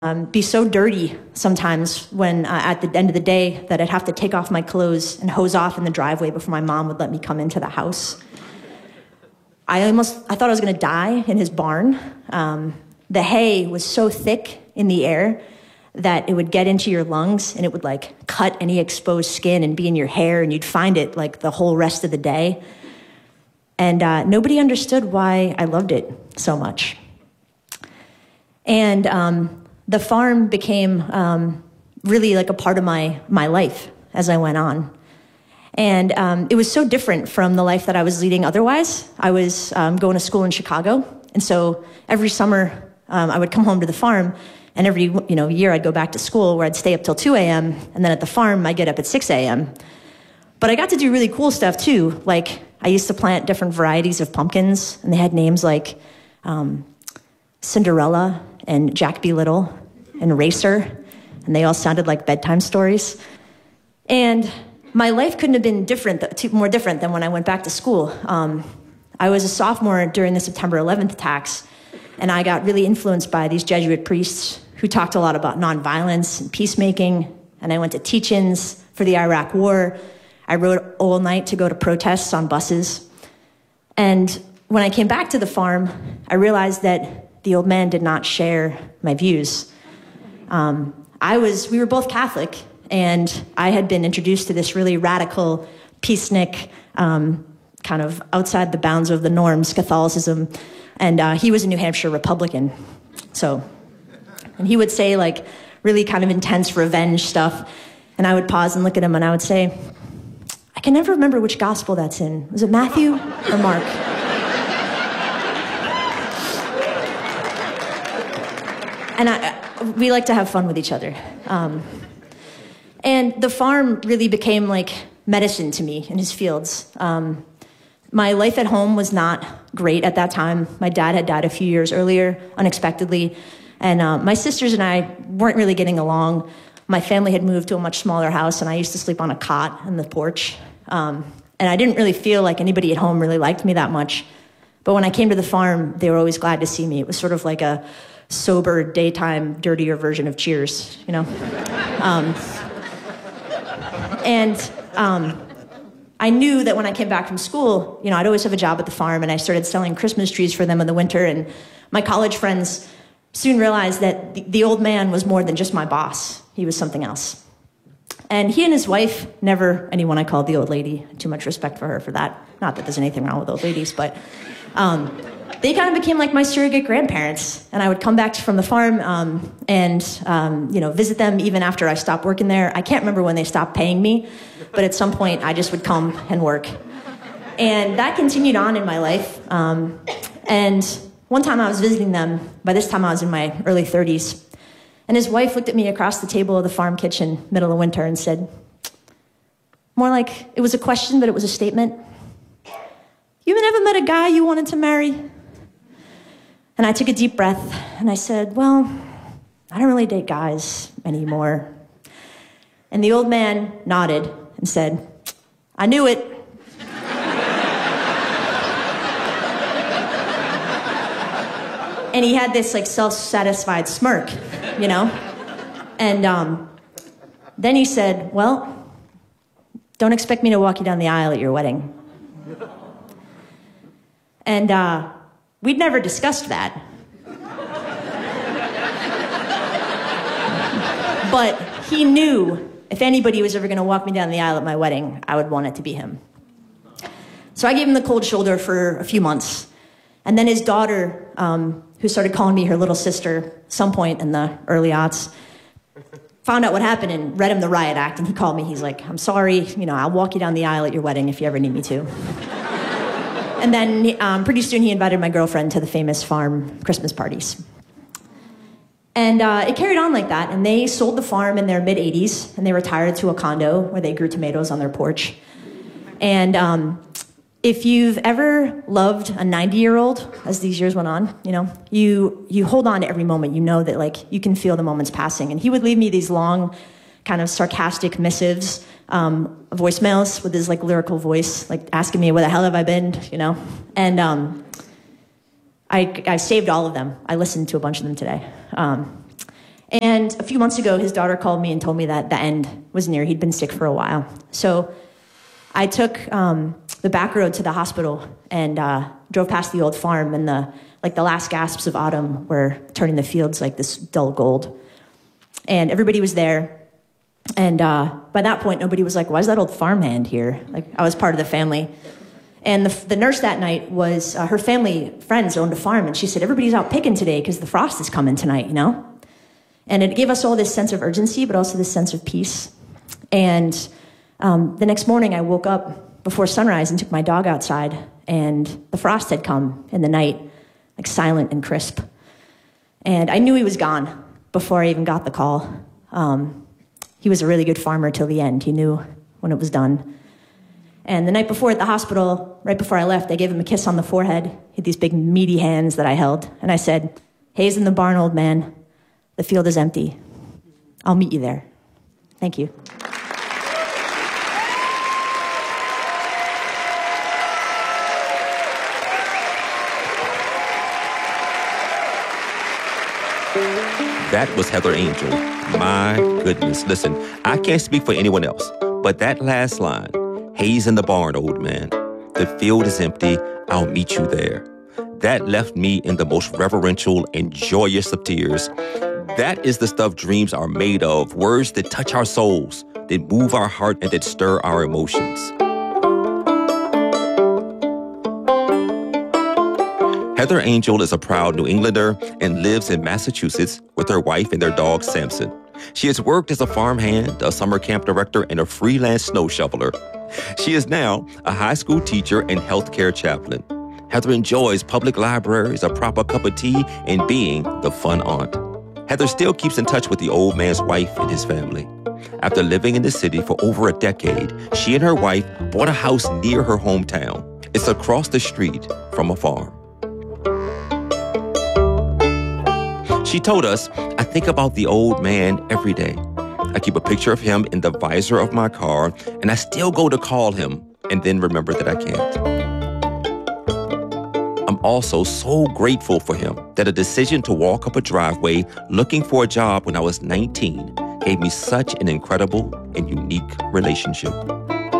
be so dirty sometimes when at the end of the day that I'd have to take off my clothes and hose off in the driveway before my mom would let me come into the house. I thought I was going to die in his barn. The hay was so thick in the air that it would get into your lungs and it would like cut any exposed skin and be in your hair, and you'd find it like the whole rest of the day. And nobody understood why I loved it so much. And the farm became really like a part of my life as I went on. And it was so different from the life that I was leading otherwise. I was going to school in Chicago, and so every summer I would come home to the farm, and every year I'd go back to school where I'd stay up till 2 a.m., and then at the farm I'd get up at 6 a.m. But I got to do really cool stuff too. Like I used to plant different varieties of pumpkins, and they had names like Cinderella and Jack B. Little and Racer, and they all sounded like bedtime stories. And my life couldn't have been more different than when I went back to school. I was a sophomore during the September 11th attacks, and I got really influenced by these Jesuit priests who talked a lot about nonviolence and peacemaking, and I went to teach-ins for the Iraq War. I rode all night to go to protests on buses. And when I came back to the farm, I realized that the old man did not share my views. We were both Catholic, and I had been introduced to this really radical, peacenik, kind of outside the bounds of the norms, Catholicism, and he was a New Hampshire Republican. And he would say like really kind of intense revenge stuff, and I would pause and look at him, and I would say, I can never remember which gospel that's in. Was it Matthew or Mark? And we like to have fun with each other. And the farm really became like medicine to me in his fields. My life at home was not great at that time. My dad had died a few years earlier, unexpectedly. And my sisters and I weren't really getting along. My family had moved to a much smaller house, and I used to sleep on a cot on the porch. And I didn't really feel like anybody at home really liked me that much. But when I came to the farm, they were always glad to see me. It was sort of like a sober, daytime, dirtier version of Cheers, you know? I knew that when I came back from school, I'd always have a job at the farm, and I started selling Christmas trees for them in the winter, and my college friends soon realized that the old man was more than just my boss. He was something else. And he and his wife, never anyone I called the old lady, too much respect for her for that. Not that there's anything wrong with old ladies, but they kind of became like my surrogate grandparents. And I would come back from the farm and visit them even after I stopped working there. I can't remember when they stopped paying me, but at some point I just would come and work. And that continued on in my life. And one time I was visiting them. By this time I was in my early 30s. And his wife looked at me across the table of the farm kitchen, middle of winter, and said, more like it was a question, but it was a statement. You ever met a guy you wanted to marry? And I took a deep breath, and I said, well, I don't really date guys anymore. And the old man nodded and said, I knew it. And he had this like self-satisfied smirk, And then he said, well, don't expect me to walk you down the aisle at your wedding. And we'd never discussed that. But he knew if anybody was ever going to walk me down the aisle at my wedding, I would want it to be him. So I gave him the cold shoulder for a few months. And then his daughter, who started calling me her little sister some point in the early aughts, found out what happened and read him the riot act, and he called me. He's like, I'm sorry, I'll walk you down the aisle at your wedding if you ever need me to. And then pretty soon he invited my girlfriend to the famous farm Christmas parties. And it carried on like that, and they sold the farm in their mid-80s, and they retired to a condo where they grew tomatoes on their porch. And if you've ever loved a 90-year-old, as these years went on, you hold on to every moment. You know that, like, you can feel the moments passing. And he would leave me these long, kind of sarcastic missives, voicemails with his, like, lyrical voice, like, asking me, where the hell have I been, And I saved all of them. I listened to a bunch of them today. And a few months ago, his daughter called me and told me that the end was near. He'd been sick for a while. So I took the back road to the hospital and drove past the old farm, and the last gasps of autumn were turning the fields like this dull gold. And everybody was there. And by that point, nobody was like, why is that old farmhand here? Like, I was part of the family. And the nurse that night was, her family friends owned a farm, and she said, everybody's out picking today because the frost is coming tonight, you know? And it gave us all this sense of urgency, but also this sense of peace. And the next morning, I woke up before sunrise and took my dog outside, and the frost had come in the night, like silent and crisp. And I knew he was gone before I even got the call. He was a really good farmer till the end. He knew when it was done. And the night before at the hospital, right before I left, I gave him a kiss on the forehead. He had these big, meaty hands that I held. And I said, hay's in the barn, old man. The field is empty. I'll meet you there. Thank you. That was Heather Angel. My goodness. Listen, I can't speak for anyone else, but that last line, hay's in the barn, old man. The field is empty. I'll meet you there. That left me in the most reverential and joyous of tears. That is the stuff dreams are made of, words that touch our souls, that move our heart, and that stir our emotions. Heather Angel is a proud New Englander and lives in Massachusetts with her wife and their dog, Samson. She has worked as a farmhand, a summer camp director, and a freelance snow shoveler. She is now a high school teacher and healthcare chaplain. Heather enjoys public libraries, a proper cup of tea, and being the fun aunt. Heather still keeps in touch with the old man's wife and his family. After living in the city for over a decade, she and her wife bought a house near her hometown. It's across the street from a farm. She told us, I think about the old man every day. I keep a picture of him in the visor of my car, and I still go to call him and then remember that I can't. I'm also so grateful for him that a decision to walk up a driveway looking for a job when I was 19 gave me such an incredible and unique relationship.